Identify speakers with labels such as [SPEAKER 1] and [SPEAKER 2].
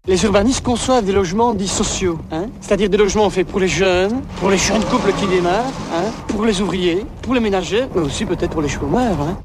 [SPEAKER 1] Les urbanistes conçoivent des logements dits sociaux, hein, c'est-à-dire des logements faits pour les jeunes couples qui démarrent, hein, pour les ouvriers, pour les ménagers, mais aussi peut-être pour les chômeurs. Hein.